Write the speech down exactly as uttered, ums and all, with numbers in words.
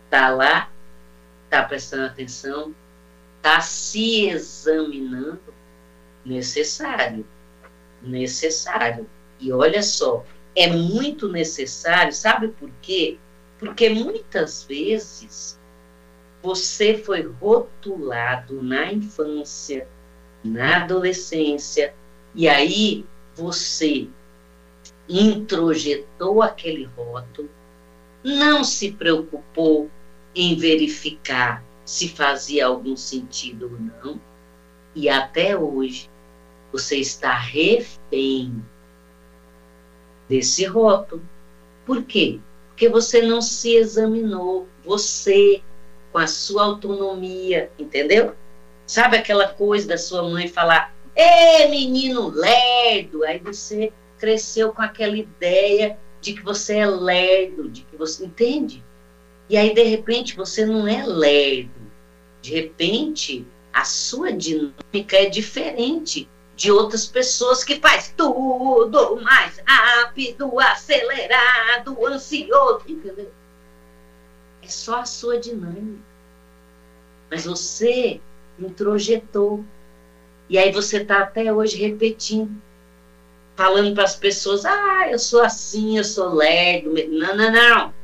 Tá lá, tá prestando atenção, tá se examinando, necessário, necessário. E olha só, é muito necessário, sabe por quê? Porque muitas vezes você foi rotulado na infância, na adolescência, e aí você introjetou aquele rótulo, não se preocupou em verificar se fazia algum sentido ou não, e até hoje você está refém desse rótulo. Por quê? Porque você não se examinou, você, com a sua autonomia, entendeu? Sabe aquela coisa da sua mãe falar, ê, menino lerdo, aí você cresceu com aquela ideia de que você é lerdo, de que você, entende? E aí, de repente, você não é lerdo. De repente, a sua dinâmica é diferente de outras pessoas que faz tudo mais rápido, acelerado, ansioso, entendeu? É só a sua dinâmica. Mas você introjetou. E aí você está até hoje repetindo, falando para as pessoas, ah, eu sou assim, eu sou lerdo. Não, não, não.